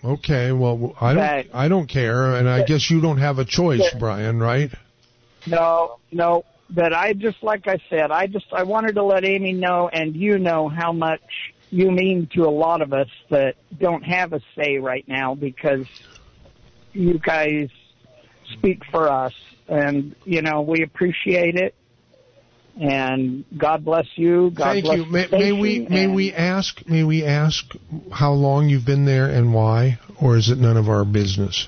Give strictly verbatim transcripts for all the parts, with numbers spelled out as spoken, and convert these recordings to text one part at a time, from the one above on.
Okay, well, I don't, But, I don't care, and I but, guess you don't have a choice, but, Brian, right? No, no. But I just, like I said, I just, I wanted to let Amy know and you know how much you mean to a lot of us that don't have a say right now, because you guys speak for us, and, you know, we appreciate it. And God bless you. God Thank bless you. May, may we may and, we ask may we ask how long you've been there and why, or is it none of our business?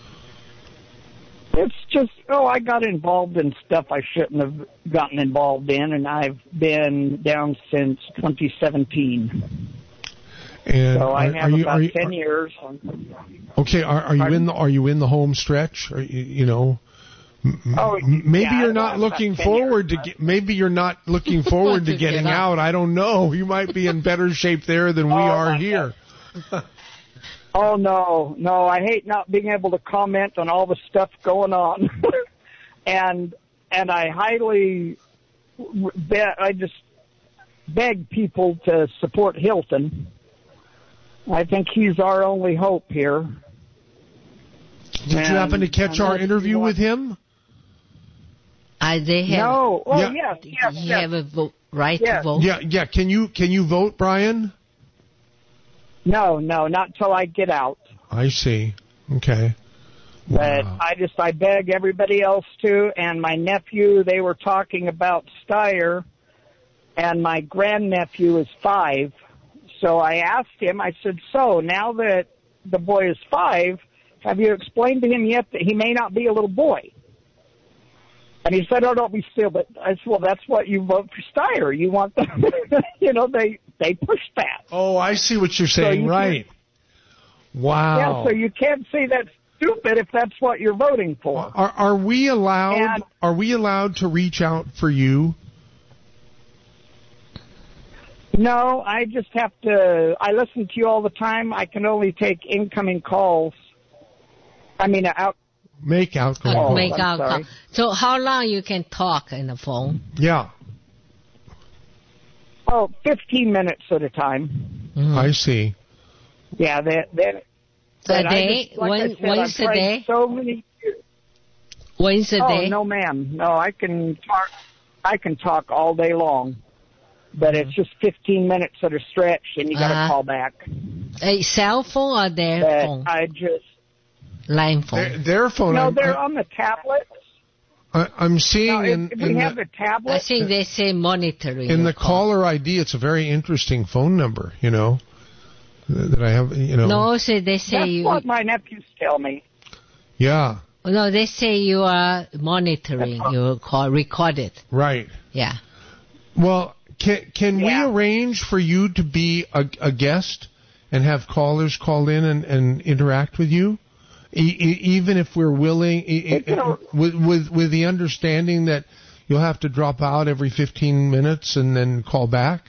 It's just, oh, I got involved in stuff I shouldn't have gotten involved in, and I've been down since twenty seventeen. And so I are, have are you, about are you, ten are, years. Okay, are, are you Pardon? in the are you in the home stretch? Are you, you know, m- Oh, maybe yeah, you're I not have looking about ten forward years. to get, maybe you're not looking forward to To getting get out. out. I don't know. You might be in better shape there than we Oh, are my here. Oh, no, no, I hate not being able to comment on all the stuff going on. and and I highly bet, I just beg people to support Hilton. I think he's our only hope here. Did And you happen to catch our unless you interview want- with him? I, they have, No. Oh, Yeah. yes, yes, you yes. have a vote, right Yes. to vote. Yeah, yeah. Can you can you vote, Brian? No, no, not till I get out. I see. Okay. But Wow. I just, I beg everybody else to, and my nephew, they were talking about Steyer, and my grandnephew is five. So I asked him, I said, so now that the boy is five, have you explained to him yet that he may not be a little boy? And he said, oh, don't be silly. I said, well, that's what you vote for Steyer. You want them, you know, they, they push that. Oh, I see what you're saying. you Right. Wow. Yeah, so you can't say that's stupid if that's what you're voting for. Are are we allowed And- are we allowed to reach out for you? No, I just have to, I listen to you all the time. I can only take incoming calls. I mean, out. Make outgoing. Uh, Oh, calls. make I'm out sorry. call. So how long you can talk in the phone? Yeah, Oh, fifteen minutes at a time. Mhm. I see. Yeah, that, that. A but I day? just- like I When, said, once I've a tried day? So many. Once a Oh, day? no, ma'am. No, I can talk, I can talk all day long. But it's just fifteen minutes at a stretch, and you got to Uh-huh. call back. A cell phone or their But phone? I just, Line Their, phone. their phone. no, I'm, they're I, on the tablets. I, I'm seeing No, in, if, if in we have the, the tablet. I think they say monitoring. in your the call. caller I D. It's a very interesting phone number. You know that I have. You know. No, so they say That's you. what my nephews tell me. Yeah. No, they say you are monitoring your call, recorded. Right. Yeah. Well, can can Yeah. we arrange for you to be a, a guest and have callers call in and, and interact with you, e- e- even if we're willing, e- e- You know- with with with the understanding that you'll have to drop out every fifteen minutes and then call back?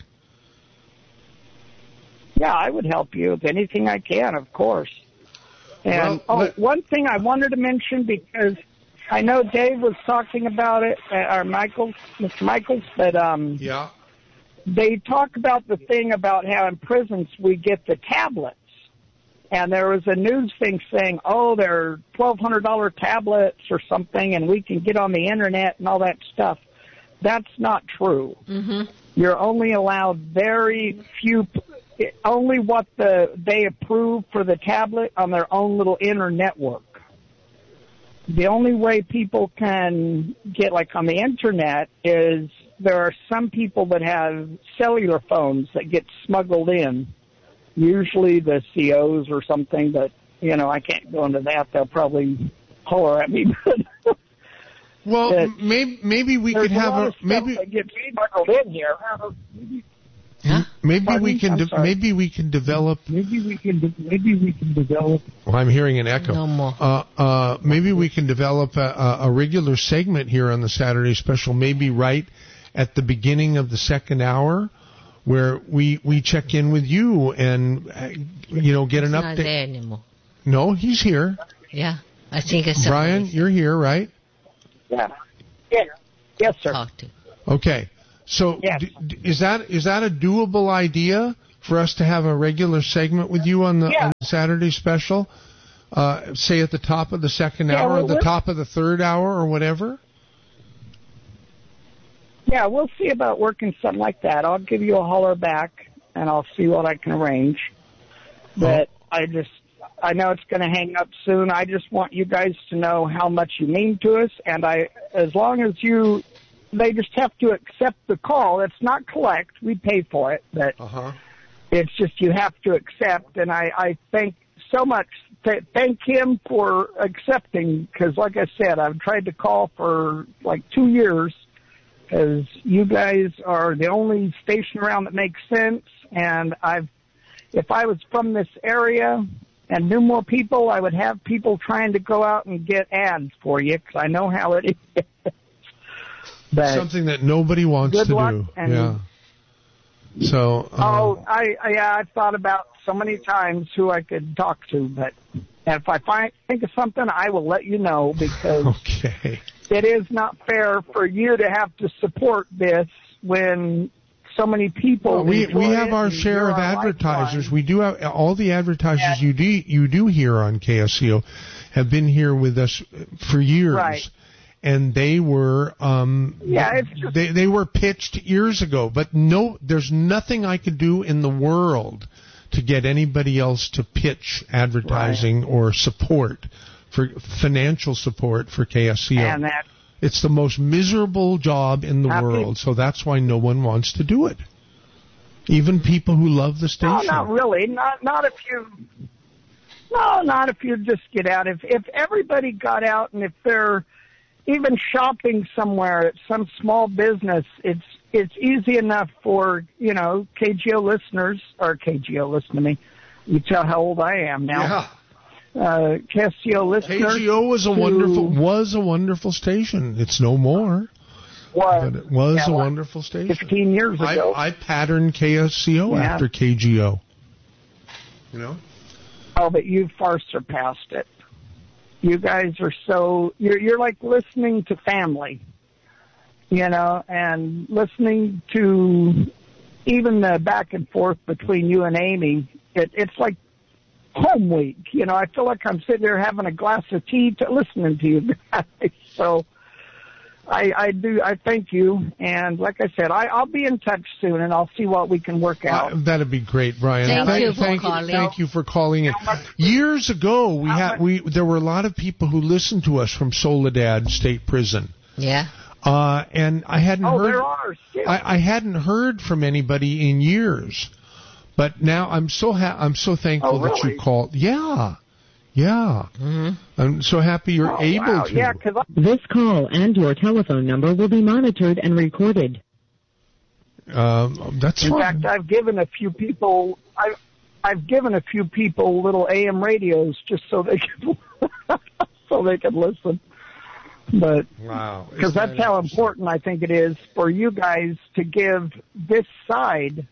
Yeah, I would help you with anything I can, of course. And Well, oh, let- one thing I wanted to mention, because I know Dave was talking about it, uh, or Michaels, Mister Michaels, but um, Yeah. they talk about the thing about how in prisons we get the tablets. And there was a news thing saying, oh, they're twelve hundred dollars tablets or something, and we can get on the Internet and all that stuff. That's not true. Mm-hmm. You're only allowed very few, only what the they approve for the tablet on their own little inner network. The only way people can get, like, on the Internet is there are some people that have cellular phones that get smuggled in, usually the C Os or something, but, you know, I can't go into that. They'll probably holler at me. Well, But m- maybe maybe we There's could have a lot a of stuff maybe that gets smuggled in here. Huh? maybe Pardon? we can I'm de- sorry. maybe we can develop. Maybe we can. De- maybe we can develop. Well, I'm hearing an echo. No more. Uh, uh, maybe we can develop a, a a regular segment here on the Saturday Special, maybe right at the beginning of the second hour, where we, we check in with you and, uh, you know, get It's an not update. there anymore. No, he's here. Yeah. I think it's Brian, somebody you're here, right? Yeah. Yeah. Yes, to sir. talk to. Okay. So Yes. d- d- is that is that a doable idea for us to have a regular segment with you on the, Yeah. on the Saturday special? Uh, say at the top of the second Yeah, hour, well, or the we're- top of the third hour, or whatever? Yeah, we'll see about working something like that. I'll give you a holler back, and I'll see what I can arrange. But I just, I know it's going to hang up soon. I just want you guys to know how much you mean to us, and I, as long as you, they just have to accept the call. It's not collect. We pay for it, but Uh-huh. it's just you have to accept, and I, I thank so much. Th- thank him for accepting, because like I said, I've tried to call for like two years, because you guys are the only station around that makes sense, and I've, if I was from this area and knew more people, I would have people trying to go out and get ads for you, because I know how it is. But Something that nobody wants good to luck, do. and- Yeah. So. Uh, Oh, I, I yeah, I've thought about so many times who I could talk to, but if I find think of something, I will let you know, because Okay. it is not fair for you to have to support this when so many people. Well, we enjoy we have it our and share you're of our advertisers. lifeline. We do have all the advertisers Yeah. you do you do here on K S C O have been here with us for years. Right. And they were, um, Yeah, it's just- they they were pitched years ago. But no, there's nothing I could do in the world to get anybody else to pitch advertising or support for financial support for K S C O. And that, It's the most miserable job in the Happy- world, so that's why no one wants to do it. Even people who love the no, station. not really. Not not if you. No, not if you just get out. If if everybody got out, and if they're even shopping somewhere at some small business, it's it's easy enough for, you know, K G O listeners, or K G O, listen to me. You tell how old I am now. Yeah. Uh, K S C O listeners. K G O was a to- wonderful was a wonderful station. It's no more, was, but it was yeah, a what, wonderful station. fifteen years I, ago. I patterned K S C O Yeah. after K G O. You know? Oh, but you've far surpassed it. You guys are so, you're, you're like listening to family, you know, and listening to even the back and forth between you and Amy. It, it's like home week, you know. I feel like I'm sitting there having a glass of tea to listening to you guys. So I, I do, I thank you. And like I said, I, I'll be in touch soon, and I'll see what we can work out. Uh, that'd be great, Brian. Thank thank you for thank calling. Thank you for calling in. Years ago, we How had much- we there were a lot of people who listened to us from Soledad State Prison, Yeah. uh, and I hadn't Oh, heard. there are. Still. I, I hadn't heard from anybody in years, but now I'm so ha- I'm so thankful Oh, that you really? called. Yeah, yeah. hmm I'm so happy you're Oh, able wow. to. Yeah, 'cause I, This call and your telephone number will be monitored and recorded. Um, that's in fine. fact, I've given a few people, I've, I've given a few people little A M radios just so they can, so they can listen. But Wow, because Isn't that's that how interesting? important I think it is for you guys to give this side.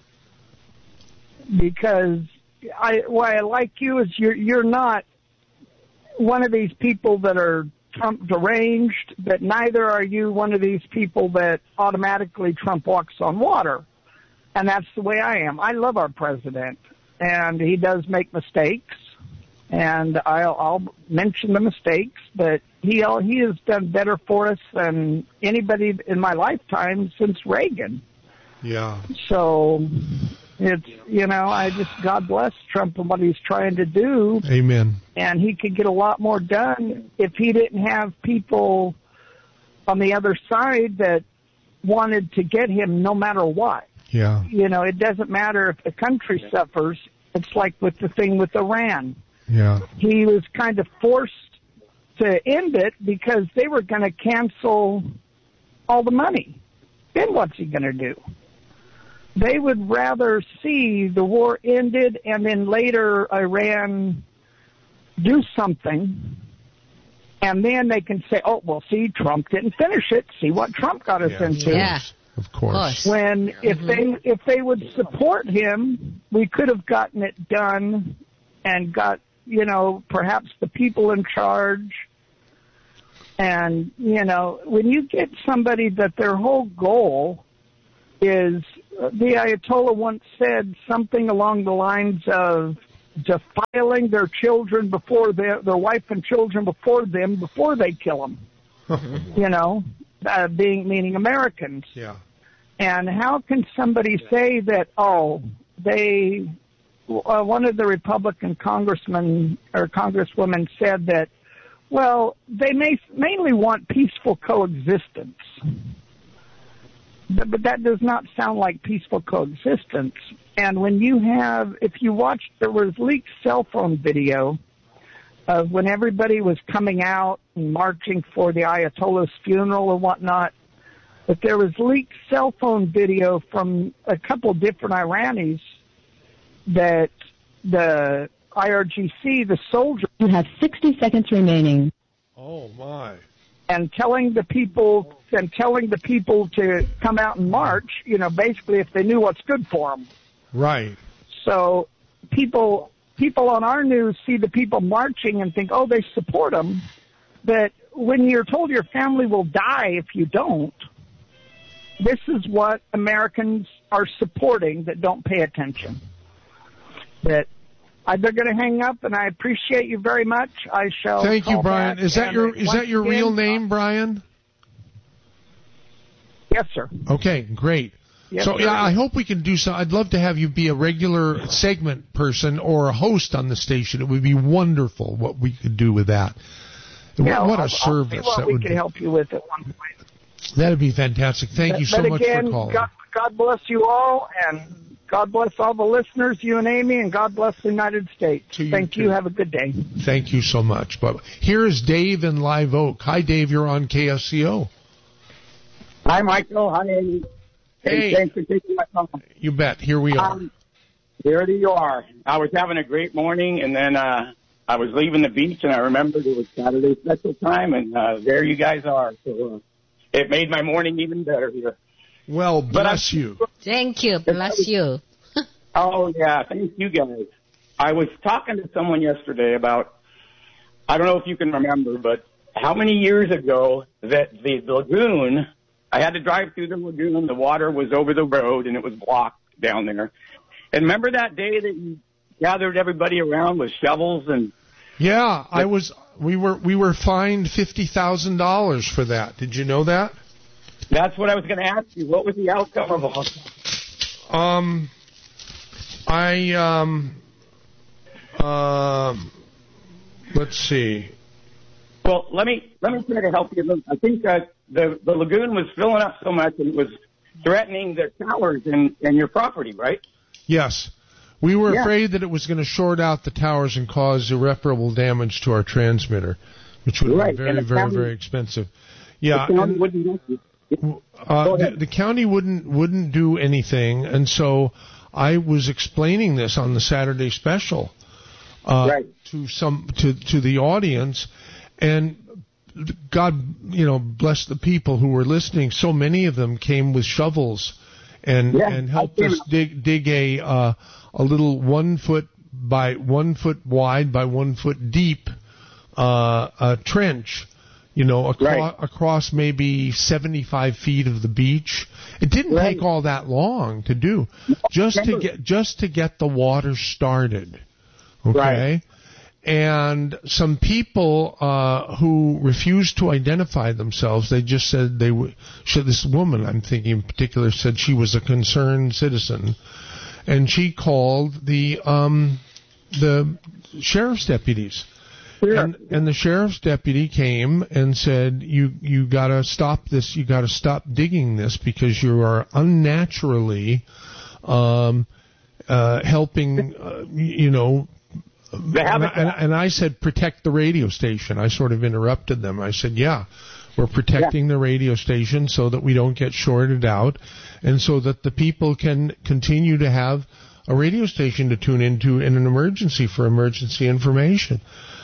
Because I, why I like you is you're you're not one of these people that are Trump deranged, but neither are you one of these people that automatically Trump walks on water. And that's the way I am. I love our president, and he does make mistakes, and I'll, I'll mention the mistakes, but he he has done better for us than anybody in my lifetime since Reagan. Yeah. So it's, you know, I just, God bless Trump and what he's trying to do, Amen. and he could get a lot more done if he didn't have people on the other side that wanted to get him no matter what. Yeah. You know, it doesn't matter if the country suffers. It's like with the thing with Iran. Yeah. He was kind of forced to end it because they were going to cancel all the money. Then what's he going to do? They would rather see the war ended and then later Iran do something, and then they can say, oh, well, see, Trump didn't finish it. See what Trump got us Yeah. into. Yeah. Of course. course. When if they if they would support him, we could have gotten it done and got, you know, perhaps the people in charge. And, you know, when you get somebody that their whole goal is the Ayatollah once said something along the lines of defiling their children before their their wife and children before them before they kill them. You know, uh, being meaning Americans. Yeah. And how can somebody say that? Oh, they. Uh, one of the Republican congressmen or congresswomen said that. Well, they may mainly want peaceful coexistence. But, but that does not sound like peaceful coexistence. And when you have, if you watched, there was leaked cell phone video of when everybody was coming out and marching for the Ayatollah's funeral and whatnot. But there was leaked cell phone video from a couple different Iranis that the I R G C, the soldiers... You have sixty seconds remaining. Oh, my. And telling the people and telling the people to come out and march, you know, basically if they knew what's good for them. Right. So people people on our news see the people marching and think, oh, they support them. But when you're told your family will die if you don't, this is what Americans are supporting that don't pay attention. That uh, they're going to hang up, and I appreciate you very much. I shall. Thank you, call Brian. back. Is that And your is once that your again, real name, Brian? Yes, sir. Okay, great. Yes, so sir. yeah, I hope we can do so. I'd love to have you be a regular segment person or a host on the station. It would be wonderful what we could do with that. Yeah, what I'll, a service I'll see what that we would could be. help you with at one point. That'd be fantastic. Thank but, you so but much again, for calling. God, God bless you all, and God bless all the listeners, you and Amy, and God bless the United States. To you Thank too. you. Have a good day. Thank you so much. But here is Dave in Live Oak. Hi, Dave. You're on K S C O. Hi, Michael. Hi, Amy. Hey. Thanks for taking my call. You bet. Here we are. Um, there you are. I was having a great morning, and then uh, I was leaving the beach, and I remembered it was Saturday special time, and uh, there you guys are. So uh, it made my morning even better here. Well, bless I, you. Thank you. Bless you. Oh, yeah. Thank you, guys. I was talking to someone yesterday about, I don't know if you can remember, but how many years ago that the lagoon, I had to drive through the lagoon, the water was over the road, and it was blocked down there. And remember that day that you gathered everybody around with shovels and... Yeah, I was. We were we were fined fifty thousand dollars for that. Did you know that? That's what I was going to ask you. What was the outcome of all that? Um, I um, uh, let's see. Well, let me let me try to help you. I think uh, the the lagoon was filling up so much and it was threatening the towers and and your property, right? Yes. We were Yeah. afraid that it was going to short out the towers and cause irreparable damage to our transmitter, which would Right, be very, and the very, county- very expensive. Yeah, The county and, wouldn't help you. uh, Go the, ahead. the county wouldn't wouldn't do anything, and so I was explaining this on the Saturday special uh, Right. to some to to the audience, and God, you know, bless the people who were listening. So many of them came with shovels and Yeah, and helped I us came- dig dig a uh, a little one foot by one foot wide by one foot deep uh, a trench, you know, across, Right. across maybe seventy-five feet of the beach. It didn't Right. take all that long to do, just to remember. get just to get the water started. Okay. Right. And some people uh, who refused to identify themselves, they just said they would. So this woman, I'm thinking in particular, said she was a concerned citizen, and she called the um, the sheriff's deputies. Sure. And, and the sheriff's deputy came and said, "You you got to stop this. You got to stop digging this because you are unnaturally um, uh, helping. Uh, you know." The And, I- habitat. and, and I said, protect the radio station. I sort of interrupted them. I said, yeah, we're protecting the radio station so that we don't get shorted out and so that the people can continue to have a radio station to tune into in an emergency for emergency information.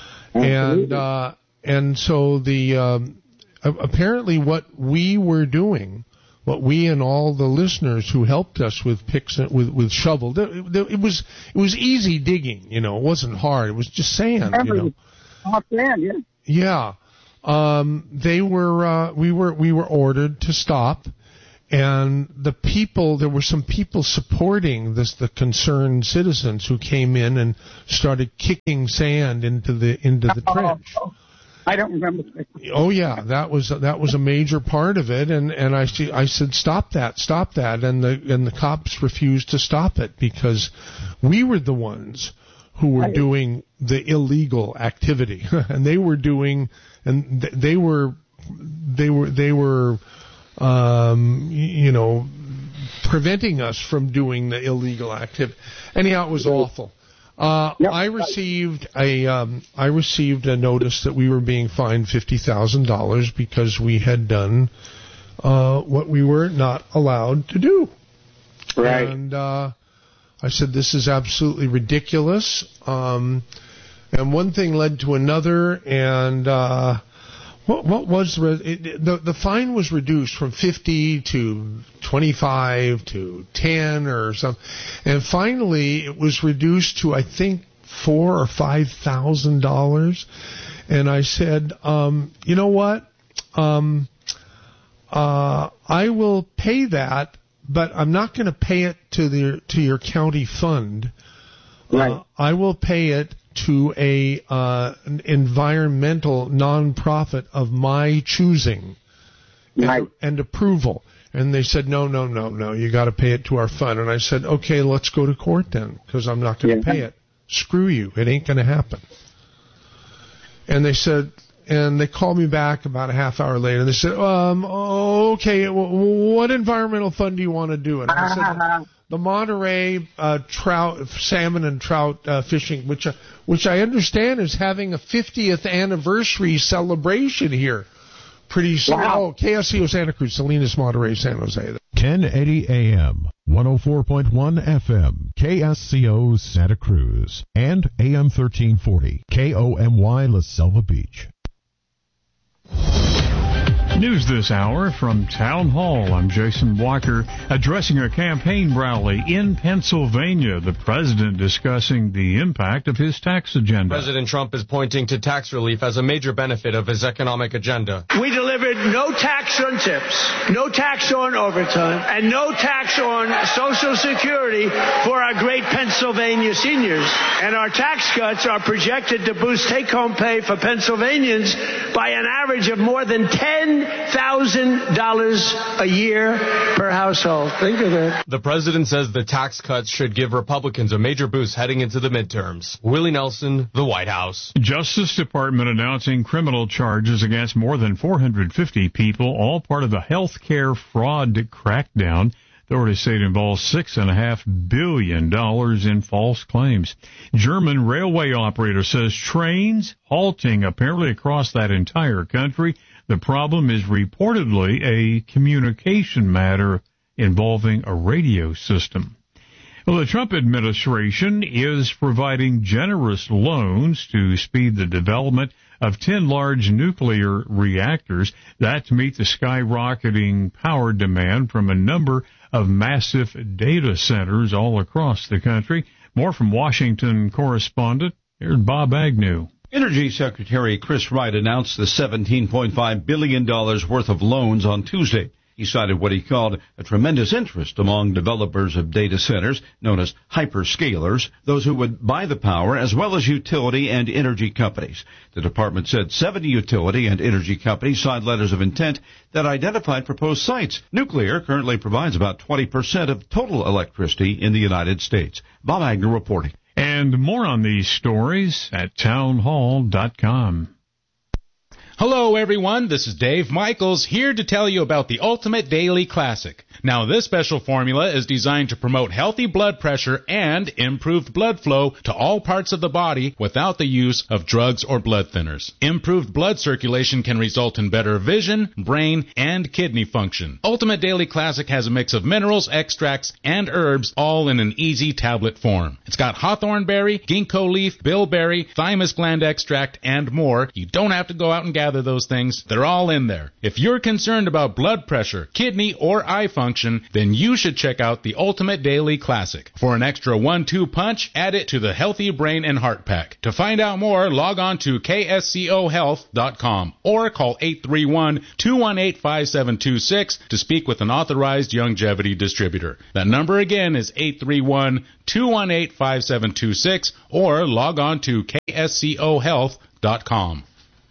And, uh, and so the, um, a- apparently what we were doing, what we and all the listeners who helped us with picks and, with with shovel, it, it was it was easy digging, you know, it wasn't hard. It was just sand, you know. Hot sand, yeah. Yeah, um, they were uh, we were we were ordered to stop, and the people, there were some people supporting this, the concerned citizens who came in and started kicking sand into the into the trench. I don't remember. Oh yeah, that was that was a major part of it, and and I I said stop that, stop that, and the and the cops refused to stop it because we were the ones who were doing the illegal activity, and they were doing, and they were they were they were, um, you know, preventing us from doing the illegal activity. Anyhow, it was awful. Uh, Yep. I received a um, I received a notice that we were being fined fifty thousand dollars because we had done uh, what we were not allowed to do. Right. And uh, I said, this is absolutely ridiculous. Um, and one thing led to another, and uh, what what was the, it, the the fine was reduced from fifty to twenty-five to ten or something, and finally it was reduced to I think four or five thousand dollars. And I said, um, you know what, um, uh, I will pay that, but I'm not going to pay it to the to your county fund. Right. Uh, I will pay it to a uh, an environmental nonprofit of my choosing and, Right. and approval. And they said, no, no, no, no, you got to pay it to our fund. And I said, okay, let's go to court then, because I'm not going to Yeah. pay it. Screw you. It ain't going to happen. And they said, and they called me back about a half hour later. They said, um, okay, w- what environmental fund do you want to do it? And I said, the Monterey uh, trout, salmon and trout uh, fishing, which uh, which I understand is having a fiftieth anniversary celebration here. Pretty soon. Wow. Oh, K S C O Santa Cruz, Salinas, Monterey, San Jose. ten eighty A M, one oh four point one F M, K S C O Santa Cruz, and A M thirteen forty, K O M Y La Selva Beach. News this hour from Town Hall. I'm Jason Walker. Addressing a campaign rally in Pennsylvania, the president discussing the impact of his tax agenda. President Trump is pointing to tax relief as a major benefit of his economic agenda. We delivered no tax on tips, no tax on overtime, and no tax on Social Security for our great Pennsylvania seniors. And our tax cuts are projected to boost take-home pay for Pennsylvanians by an average of more than ten thousand dollars a year per household. Think of that. The president says the tax cuts should give Republicans a major boost heading into the midterms. Willie Nelson, the White House. Justice Department announcing criminal charges against more than four hundred fifty people, all part of the health care fraud crackdown. Authorities say it involves six point five billion dollars in false claims. German railway operator says trains halting apparently across that entire country. The problem is reportedly a communication matter involving a radio system. Well, the Trump administration is providing generous loans to speed the development of ten large nuclear reactors. That to meet the skyrocketing power demand from a number of massive data centers all across the country. More from Washington correspondent, here's Bob Agnew. Energy Secretary Chris Wright announced the seventeen point five billion dollars worth of loans on Tuesday. He cited what he called a tremendous interest among developers of data centers, known as hyperscalers, those who would buy the power, as well as utility and energy companies. The department said seventy utility and energy companies signed letters of intent that identified proposed sites. Nuclear currently provides about twenty percent of total electricity in the United States. Bob Agnew reporting. And more on these stories at town hall dot com. Hello, everyone. This is Dave Michaels here to tell you about the Ultimate Daily Classic. Now, this special formula is designed to promote healthy blood pressure and improved blood flow to all parts of the body without the use of drugs or blood thinners. Improved blood circulation can result in better vision, brain, and kidney function. Ultimate Daily Classic has a mix of minerals, extracts, and herbs all in an easy tablet form. It's got hawthorn berry, ginkgo leaf, bilberry, thymus gland extract, and more. You don't have to go out and gather gather those things, they're all in there. If you're concerned about blood pressure, kidney, or eye function, then you should check out the Ultimate Daily Classic. For an extra one two punch, add it to the Healthy Brain and Heart Pack. To find out more, log on to K S C O health dot com or call eight three one, two one eight, five seven two six to speak with an authorized longevity distributor. That number again is eight three one, two one eight, five seven two six or log on to K S C O health dot com.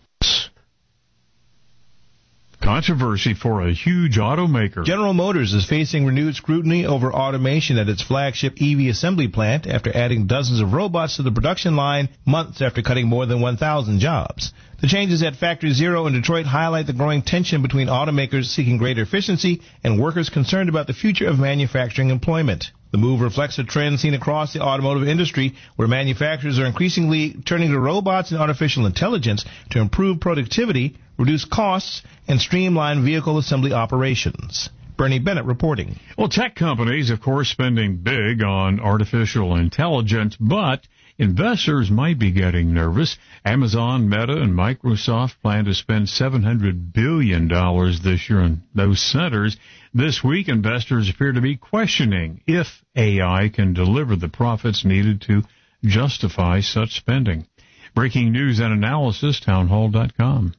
Controversy for a huge automaker. General Motors is facing renewed scrutiny over automation at its flagship E V assembly plant after adding dozens of robots to the production line months after cutting more than one thousand jobs. The changes at Factory Zero in Detroit highlight the growing tension between automakers seeking greater efficiency and workers concerned about the future of manufacturing employment. The move reflects a trend seen across the automotive industry where manufacturers are increasingly turning to robots and artificial intelligence to improve productivity, reduce costs, and streamline vehicle assembly operations. Bernie Bennett reporting. Well, tech companies, of course, spending big on artificial intelligence, but investors might be getting nervous. Amazon, Meta, and Microsoft plan to spend seven hundred billion dollars this year on those centers. This week, investors appear to be questioning if A I can deliver the profits needed to justify such spending. Breaking news and analysis, townhall dot com.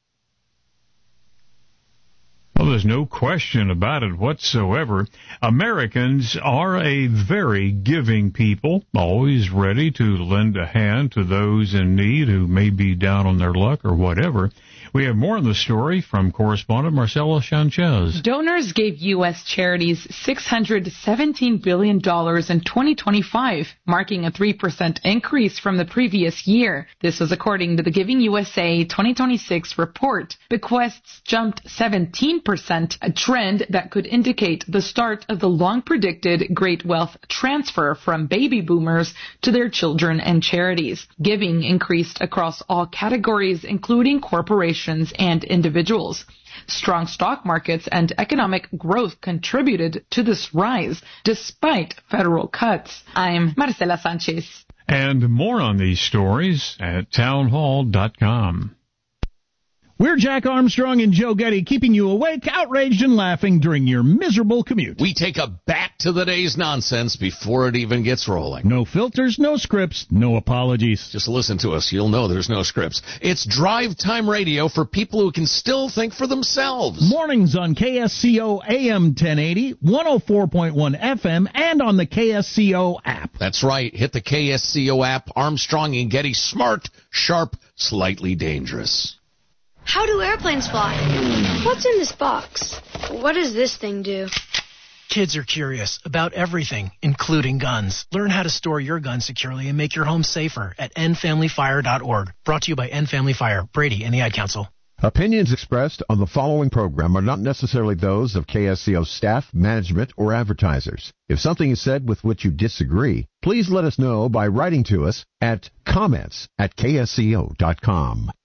Well, there's no question about it whatsoever. Americans are a very giving people, always ready to lend a hand to those in need who may be down on their luck or whatever. We have more on the story from correspondent Marcela Sanchez. Donors gave U S charities six hundred seventeen billion dollars in twenty twenty-five, marking a three percent increase from the previous year. This was according to the Giving U S A twenty twenty-six report. Bequests jumped seventeen percent, a trend that could indicate the start of the long-predicted great wealth transfer from baby boomers to their children and charities. Giving increased across all categories, including corporations and individuals. Strong stock markets and economic growth contributed to this rise, despite federal cuts. I'm Marcela Sanchez. And more on these stories at townhall dot com. We're Jack Armstrong and Joe Getty, keeping you awake, outraged, and laughing during your miserable commute. We take a back to the day's nonsense before it even gets rolling. No filters, no scripts, no apologies. Just listen to us. You'll know there's no scripts. It's drive time radio for people who can still think for themselves. Mornings on K S C O A M ten eighty, one oh four point one F M, and on the K S C O app. That's right. Hit the K S C O app. Armstrong and Getty, smart, sharp, slightly dangerous. How do airplanes fly? What's in this box? What does this thing do? Kids are curious about everything, including guns. Learn how to store your gun securely and make your home safer at end family fire dot org. Brought to you by End Family Fire, Brady, and the Ad Council. Opinions expressed on the following program are not necessarily those of K S C O staff, management, or advertisers. If something is said with which you disagree, please let us know by writing to us at comments at K S C O dot com.